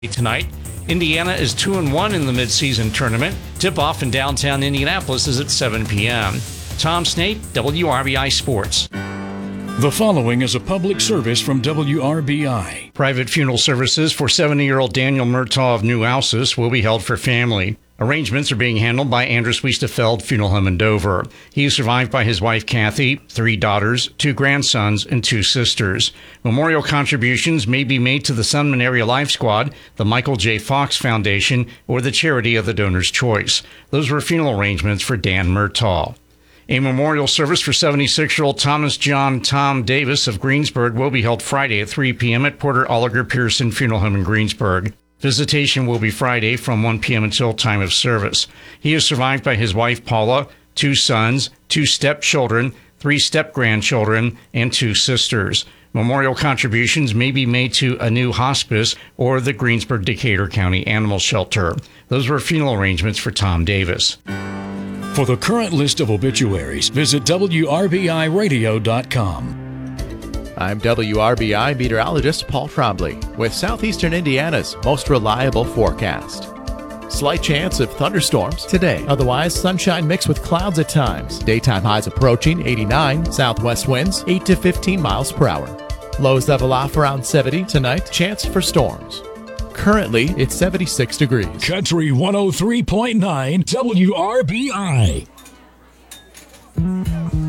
Tonight, Indiana is 2-1 in the midseason tournament. Tip-off in downtown Indianapolis is at 7 p.m. Tom Snate, WRBI Sports. The following is a public service from WRBI. Private funeral services for 70-year-old Daniel Murtaugh of New Alsace will be held for family. Arrangements are being handled by Andrus Weistefeld Funeral Home in Dover. He is survived by his wife Kathy, 3 daughters, 2 grandsons, and 2 sisters. Memorial contributions may be made to the Sunman Area Life Squad, the Michael J. Fox Foundation, or the charity of the donor's choice. Those were funeral arrangements for Dan Murtaugh. A memorial service for 76-year-old Thomas John Tom Davis of Greensburg will be held Friday at 3 p.m. at Porter Oliger Pearson Funeral Home in Greensburg. Visitation will be Friday from 1 p.m. until time of service. He is survived by his wife Paula, 2 sons, 2 stepchildren, 3 step-grandchildren, and 2 sisters. Memorial contributions may be made to a new hospice or the Greensburg-Decatur County Animal Shelter. Those were funeral arrangements for Tom Davis. For the current list of obituaries, visit WRBIRadio.com. I'm WRBI meteorologist Paul Trombley with Southeastern Indiana's most reliable forecast. Slight chance of thunderstorms today. Otherwise, sunshine mixed with clouds at times. Daytime highs approaching 89. Southwest winds 8 to 15 miles per hour. Lows level off around 70 tonight. Chance for storms. Currently, it's 76 degrees. Country 103.9 WRBI.